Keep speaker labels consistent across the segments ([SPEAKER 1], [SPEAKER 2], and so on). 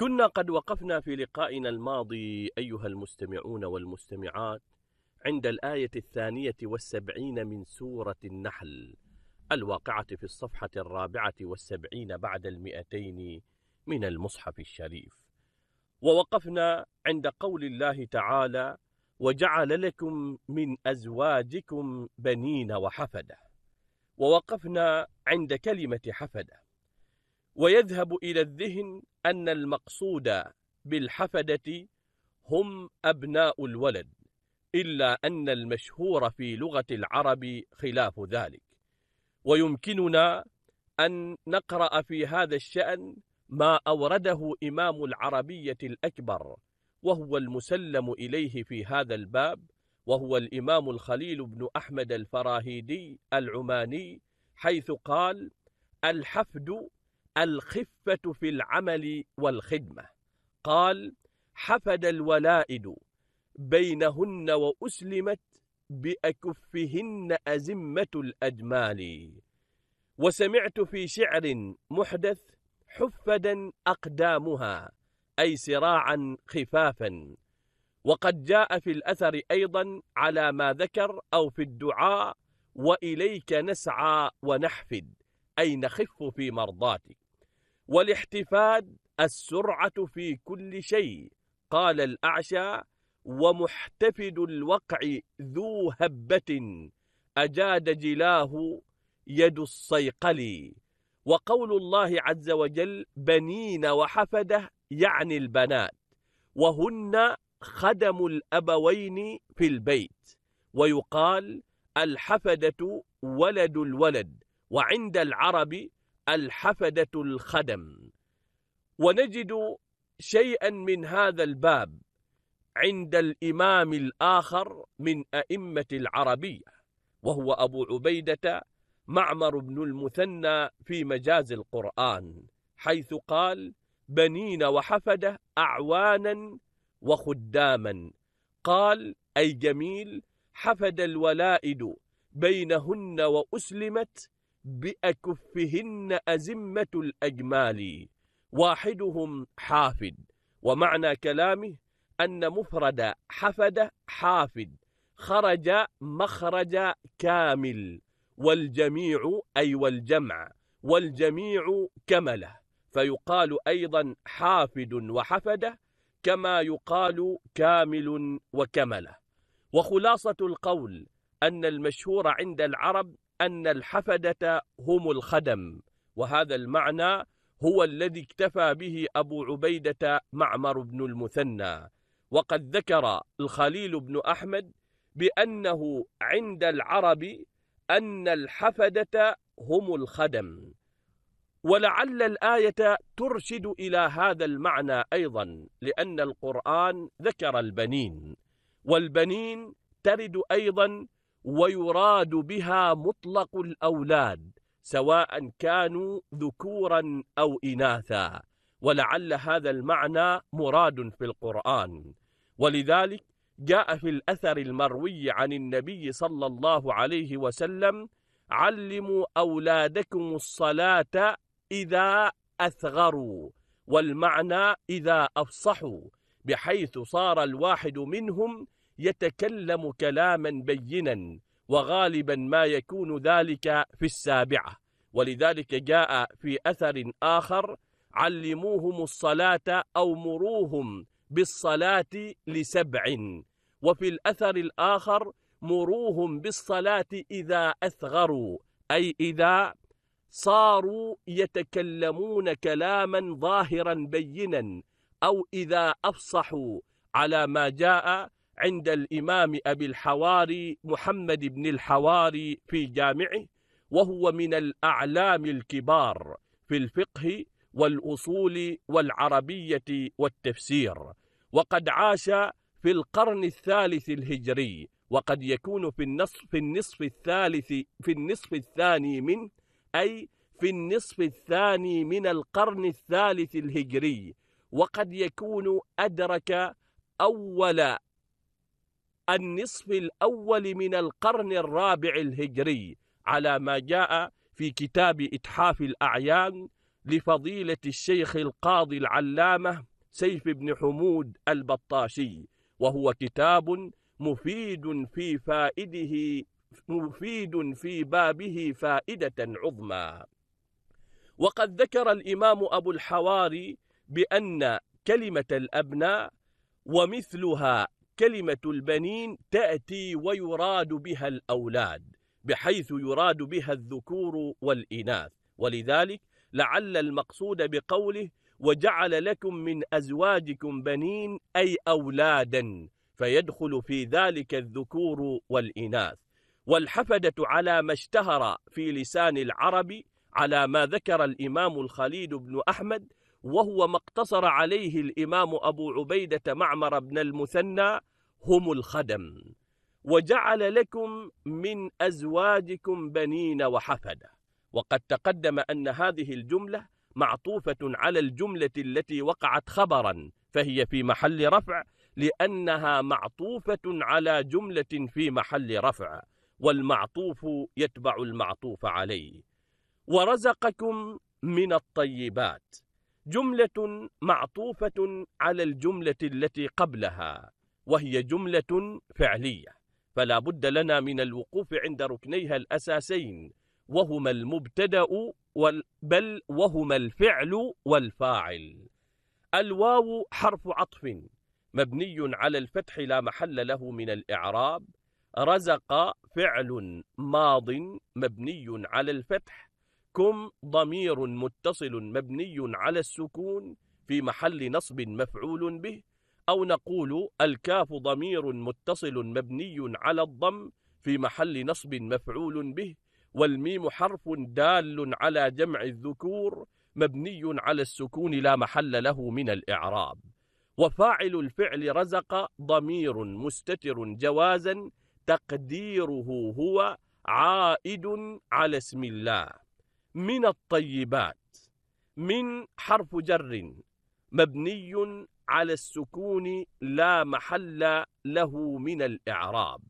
[SPEAKER 1] كنا قد وقفنا في لقائنا الماضي أيها المستمعون والمستمعات عند الآية 72 من سورة النحل الواقعة في الصفحة 74 بعد 200 من المصحف الشريف، ووقفنا عند قول الله تعالى: وجعل لكم من أزواجكم بنين وحفدة. ووقفنا عند كلمة حفدة، ويذهب إلى الذهن أن المقصود بالحفدة هم أبناء الولد، إلا أن المشهور في لغة العرب خلاف ذلك. ويمكننا أن نقرأ في هذا الشأن ما أورده إمام العربية الأكبر، وهو المسلم إليه في هذا الباب، وهو الإمام الخليل بن أحمد الفراهيدي العماني، حيث قال: الحفد الخفة في العمل والخدمة. قال: حفد الولائد بينهن وأسلمت بأكفهن أزمة الأجمال. وسمعت في شعر محدث: حفدا أقدامها، أي سراعا خفافا. وقد جاء في الأثر أيضا على ما ذكر أو في الدعاء: وإليك نسعى ونحفد، أي نخف في مرضاتك. والاحتفاد السرعة في كل شيء. قال الأعشى: ومحتفد الوقع ذو هبة، أجاد جلاه يد الصيقل. وقول الله عز وجل: بنين وحفدة، يعني البنات، وهن خدم الأبوين في البيت. ويقال: الحفدة ولد الولد، وعند العرب الحفدة الخدم. ونجد شيئا من هذا الباب عند الإمام الآخر من أئمة العربية، وهو أبو عبيدة معمر بن المثنى في مجاز القرآن، حيث قال: بنين وحفدة، أعوانا وخداما. قال: أي جميل، حفد الولائد بينهن وأسلمت بأكفهن أزمة الأجمال. واحدهم حافد. ومعنى كلامه أن مفرد حفد حافد، خرج مخرج كامل، والجميع أي والجمع، والجميع كمله، فيقال أيضا حافد وحفده كما يقال كامل وكمله. وخلاصة القول أن المشهور عند العرب أن الحفدة هم الخدم، وهذا المعنى هو الذي اكتفى به أبو عبيدة معمر بن المثنى. وقد ذكر الخليل بن أحمد بأنه عند العرب أن الحفدة هم الخدم. ولعل الآية ترشد إلى هذا المعنى أيضا، لأن القرآن ذكر البنين، والبنين ترد أيضا ويراد بها مطلق الأولاد، سواء كانوا ذكورا أو إناثا، ولعل هذا المعنى مراد في القرآن. ولذلك جاء في الأثر المروي عن النبي صلى الله عليه وسلم: علموا أولادكم الصلاة إذا أثغروا، والمعنى إذا أفصحوا، بحيث صار الواحد منهم يتكلم كلاما بينا، وغالبا ما يكون ذلك في السابعة. ولذلك جاء في أثر آخر: علموهم الصلاة أو مروهم بالصلاة ل7. وفي الأثر الآخر: مروهم بالصلاة إذا أثغروا، أي إذا صاروا يتكلمون كلاما ظاهرا بينا، أو إذا أفصحوا، على ما جاء عند الإمام أبي الحواري محمد بن الحواري في جامعه، وهو من الأعلام الكبار في الفقه والأصول والعربية والتفسير، وقد عاش في القرن الثالث الهجري، وقد يكون في النصف الثاني منه، أي في النصف الثاني من القرن الثالث الهجري، وقد يكون أدرك أول النصف الأول من القرن الرابع الهجري، على ما جاء في كتاب إتحاف الأعيان لفضيلة الشيخ القاضي العلامة سيف بن حمود البطاشي، وهو كتاب مفيد في بابه فائدة عظمى. وقد ذكر الإمام أبو الحواري بأن كلمة الأبناء ومثلها كلمة البنين تأتي ويراد بها الأولاد، بحيث يراد بها الذكور والإناث، ولذلك لعل المقصود بقوله وجعل لكم من أزواجكم بنين أي أولادا، فيدخل في ذلك الذكور والإناث. والحفدة على ما اشتهر في لسان العرب على ما ذكر الإمام الخليل بن أحمد، وهو ما اقتصر عليه الإمام أبو عبيدة معمر بن المثنى، هم الخدم. وجعل لكم من أزواجكم بنين وحفدة. وقد تقدم أن هذه الجملة معطوفة على الجملة التي وقعت خبرا، فهي في محل رفع لأنها معطوفة على جملة في محل رفع، والمعطوف يتبع المعطوف عليه. ورزقكم من الطيبات جملة معطوفة على الجملة التي قبلها، وهي جملة فعلية، فلا بد لنا من الوقوف عند ركنيها الأساسين، وهما المبتدأ بل وهما الفعل والفاعل. الواو حرف عطف مبني على الفتح لا محل له من الإعراب. رزق فعل ماض مبني على الفتح. كم ضمير متصل مبني على السكون في محل نصب مفعول به، أو نقول الكاف ضمير متصل مبني على الضم في محل نصب مفعول به. والميم حرف دال على جمع الذكور مبني على السكون لا محل له من الإعراب. وفاعل الفعل رزق ضمير مستتر جوازا تقديره هو عائد على اسم الله. من الطيبات من حرف جر مبني على السكون لا محل له من الإعراب.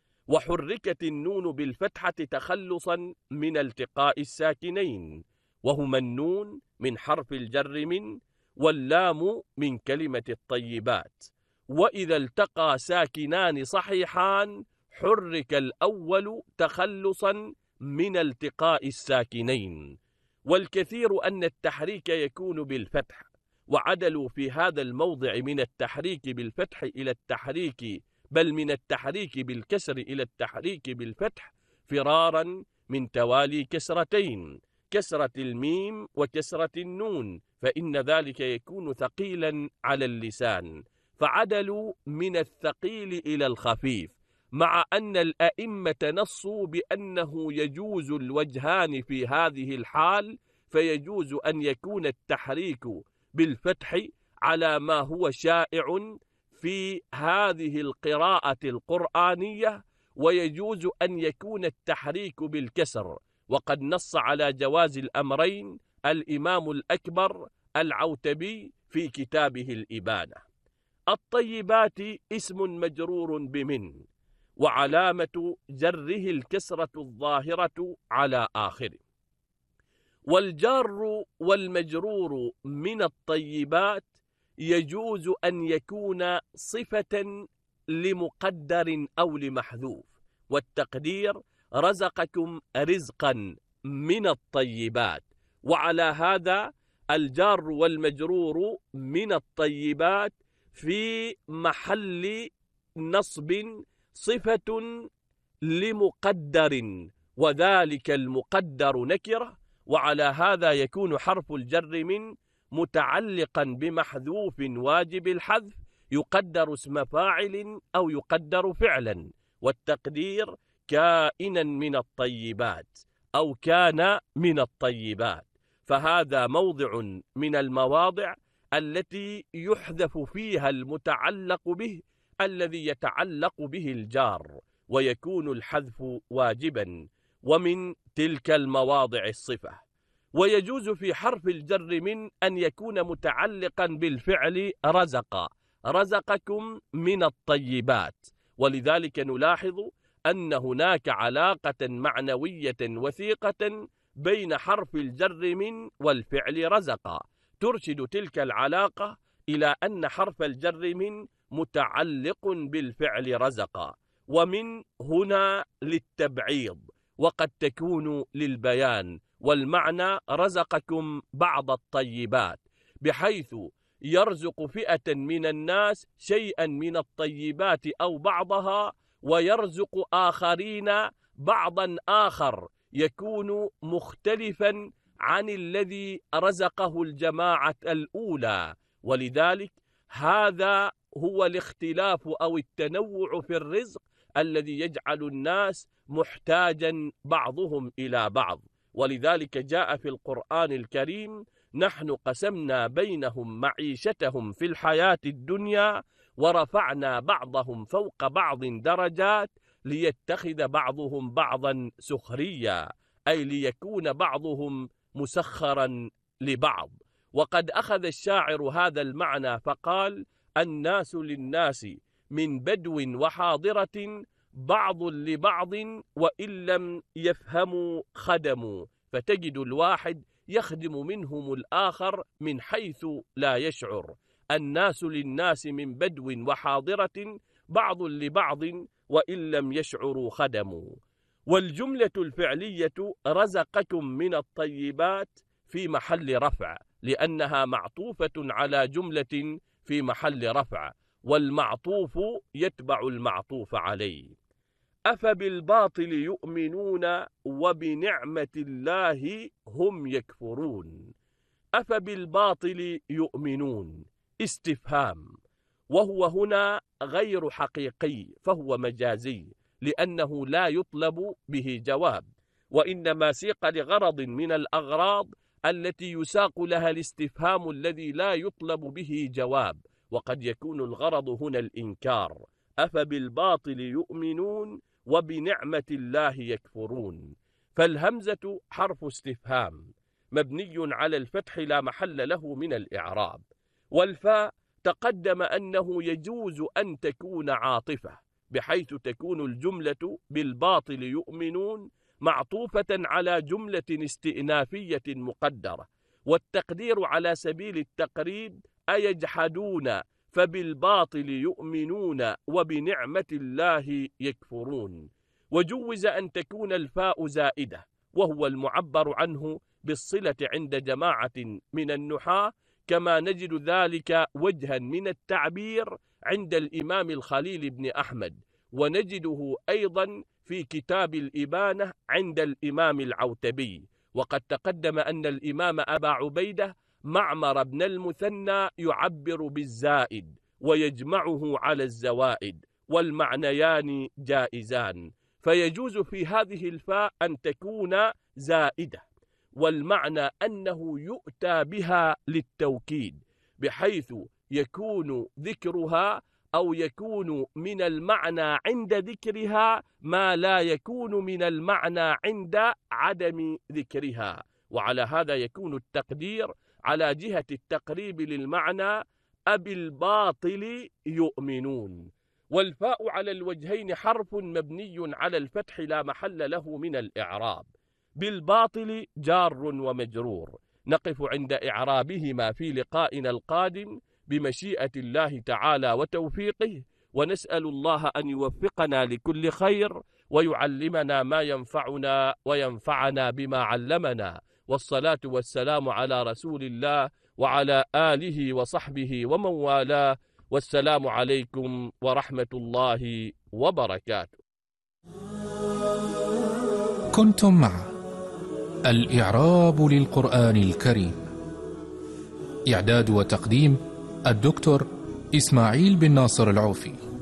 [SPEAKER 1] وحركت النون بالفتحة تخلصا من التقاء الساكنين، وهما النون من حرف الجر من، واللام من كلمة الطيبات. وإذا التقى ساكنان صحيحان حرك الأول تخلصا من التقاء الساكنين. والكثير أن التحريك يكون بالفتح، وعدلوا في هذا الموضع من التحريك بالفتح إلى التحريك بل من التحريك بالكسر إلى التحريك بالفتح فرارا من توالي كسرتين، كسرة الميم وكسرة النون، فإن ذلك يكون ثقيلا على اللسان، فعدلوا من الثقيل إلى الخفيف، مع أن الأئمة نصوا بأنه يجوز الوجهان في هذه الحال، فيجوز أن يكون التحريك بالفتح على ما هو شائع في هذه القراءة القرآنية، ويجوز أن يكون التحريك بالكسر. وقد نص على جواز الأمرين الإمام الأكبر العوتبي في كتابه الإبانة. الطيبات اسم مجرور بمن، وعلامة جره الكسرة الظاهرة على آخره. والجار والمجرور من الطيبات يجوز أن يكون صفة لمقدر أو لمحذوف، والتقدير رزقكم رزقا من الطيبات. وعلى هذا الجار والمجرور من الطيبات في محل نصب صفة لمقدر، وذلك المقدر نكرة، وعلى هذا يكون حرف الجر من متعلقا بمحذوف واجب الحذف يقدر اسم فاعل أو يقدر فعلا، والتقدير كائنا من الطيبات أو كان من الطيبات. فهذا موضع من المواضع التي يحذف فيها المتعلق به الذي يتعلق به الجار، ويكون الحذف واجبا، ومن تلك المواضع الصفة. ويجوز في حرف الجر من أن يكون متعلقا بالفعل رزق، رزقكم من الطيبات، ولذلك نلاحظ أن هناك علاقة معنوية وثيقة بين حرف الجر من والفعل رزق، ترشد تلك العلاقة إلى أن حرف الجر من متعلق بالفعل رزق، ومن هنا للتبعيض، وقد تكون للبيان، والمعنى رزقكم بعض الطيبات، بحيث يرزق فئة من الناس شيئا من الطيبات أو بعضها، ويرزق آخرين بعضا آخر يكون مختلفا عن الذي رزقه الجماعة الأولى. ولذلك هذا هو الاختلاف أو التنوع في الرزق الذي يجعل الناس محتاجا بعضهم إلى بعض. ولذلك جاء في القرآن الكريم: نحن قسمنا بينهم معيشتهم في الحياة الدنيا ورفعنا بعضهم فوق بعض درجات ليتخذ بعضهم بعضا سخريا، أي ليكون بعضهم مسخرا لبعض. وقد أخذ الشاعر هذا المعنى فقال: الناس للناس من بدو وحاضرة بعض لبعض وإن لم يفهموا خدموا، فتجد الواحد يخدم منهم الآخر من حيث لا يشعر. الناس للناس من بدو وحاضرة بعض لبعض وإن لم يشعروا خدموا. والجملة الفعلية رزقكم من الطيبات في محل رفع، لأنها معطوفة على جملة في محل رفع، والمعطوف يتبع المعطوف عليه. أفبالباطل يؤمنون وبنعمة الله هم يكفرون. أفبالباطل يؤمنون استفهام، وهو هنا غير حقيقي، فهو مجازي، لأنه لا يطلب به جواب، وإنما سيق لغرض من الأغراض التي يساق لها الاستفهام الذي لا يطلب به جواب، وقد يكون الغرض هنا الإنكار. أفبالباطل يؤمنون وبنعمة الله يكفرون. فالهمزة حرف استفهام مبني على الفتح لا محل له من الإعراب، والفاء تقدم أنه يجوز أن تكون عاطفة، بحيث تكون الجملة بالباطل يؤمنون معطوفة على جملة استئنافية مقدرة، والتقدير على سبيل التقريب: أيجحدون فبالباطل يؤمنون وبنعمة الله يكفرون. وجوز أن تكون الفاء زائدة، وهو المعبر عنه بالصلة عند جماعة من النحاة، كما نجد ذلك وجها من التعبير عند الإمام الخليل بن أحمد، ونجده أيضا في كتاب الإبانة عند الإمام العوتبي. وقد تقدم أن الإمام أبا عبيدة معمر بن المثنى يعبر بالزائد ويجمعه على الزوائد، والمعنيان جائزان، فيجوز في هذه الفاء أن تكون زائدة، والمعنى أنه يؤتى بها للتوكيد، بحيث يكون ذكرها أو يكون من المعنى عند ذكرها ما لا يكون من المعنى عند عدم ذكرها. وعلى هذا يكون التقدير على جهة التقريب للمعنى: أبالباطل يؤمنون. والفاء على الوجهين حرف مبني على الفتح لا محل له من الإعراب. بالباطل جار ومجرور، نقف عند إعرابهما في لقائنا القادم بمشيئة الله تعالى وتوفيقه، ونسأل الله أن يوفقنا لكل خير ويعلمنا ما ينفعنا وينفعنا بما علمنا، والصلاة والسلام على رسول الله وعلى آله وصحبه ومن والاه، والسلام عليكم ورحمة الله وبركاته.
[SPEAKER 2] كنتم مع الإعراب للقرآن الكريم، إعداد وتقديم الدكتور إسماعيل بن ناصر العوفي.